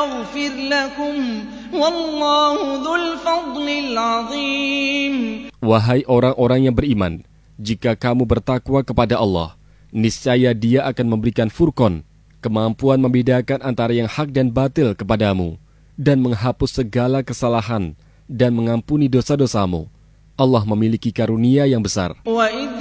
يغفر لكم والله ذو الفضل العظيم. Wahai orang-orang yang beriman, jika kamu bertakwa kepada Allah, niscaya Dia akan memberikan furqan, kemampuan membedakan antara yang hak dan batil kepadamu, dan menghapus segala kesalahan dan mengampuni dosa-dosamu. Allah memiliki karunia yang besar.